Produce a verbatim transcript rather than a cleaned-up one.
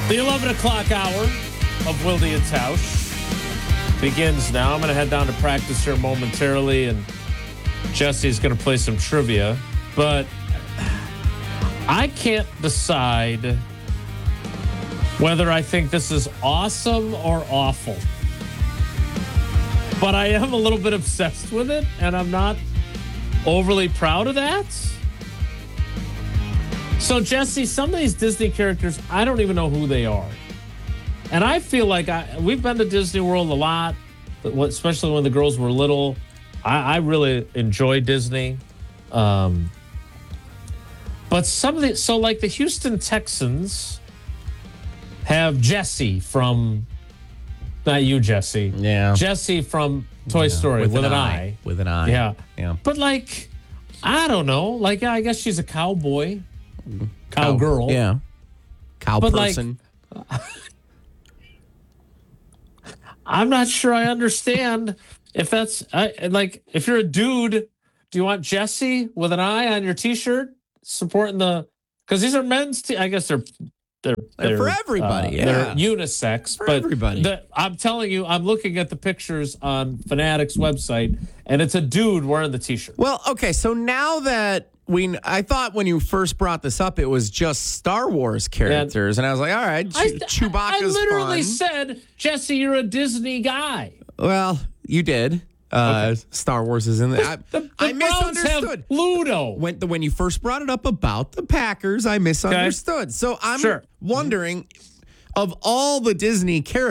The eleven o'clock hour of Wilde and Tausch begins now. I'm going to head down to practice here momentarily, and Jesse's going to play some trivia. But I can't decide whether I think this is awesome or awful. But I am a little bit obsessed with it, and I'm not overly proud of that. So, Jesse, some of these Disney characters, I don't even know who they are. And I feel like I, we've been to Disney World a lot, especially when the girls were little. I, I really enjoy Disney. Um, but some of the, so like the Houston Texans have Jesse from, not you, Jesse. Yeah. Jesse from Toy yeah, Story with, with an, an eye. eye. With an eye. Yeah. Yeah. But like, I don't know. Like, I guess she's a cowboy. Cowgirl. Cow, yeah. Cow but person. Like, I'm not sure I understand if that's I, like if you're a dude, do you want Jesse with an eye on your T-shirt supporting the? Because these are men's. T- I guess they're they're, they're, they're for everybody. Uh, yeah. They're unisex, for but everybody. The, I'm telling you, I'm looking at the pictures on Fanatics website, and it's a dude wearing the T-shirt. Well, okay, so now that. We, I thought when you first brought this up, it was just Star Wars characters, and, and I was like, "All right, I, Chewbacca's I literally fun. said, Jesse, you're a Disney guy. Well, you did. Uh, okay. Star Wars is in there. I, the, the I Browns misunderstood. Have Ludo. When, the, when you first brought it up about the Packers, I misunderstood. Okay. So I'm sure. wondering, of all the Disney characters.